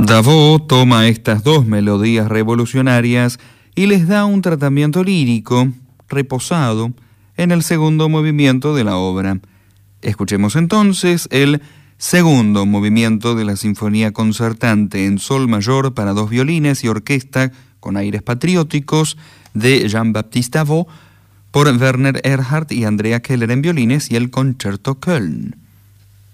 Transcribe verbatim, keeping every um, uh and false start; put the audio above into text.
Davout toma estas dos melodías revolucionarias y les da un tratamiento lírico, reposado, en el segundo movimiento de la obra. Escuchemos entonces el segundo movimiento de la Sinfonía Concertante en Sol mayor para dos violines y orquesta con aires patrióticos de Jean-Baptiste Davout por Werner Erhardt y Andrea Keller en violines y el Concerto Köln.